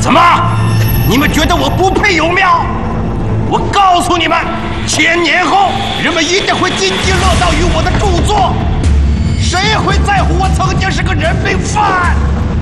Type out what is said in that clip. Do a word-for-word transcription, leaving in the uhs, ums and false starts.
怎么？你们觉得我不配有庙？我告诉你们，千年后人们一定会津津乐道于我的著作。谁会在乎我曾经是个人命犯？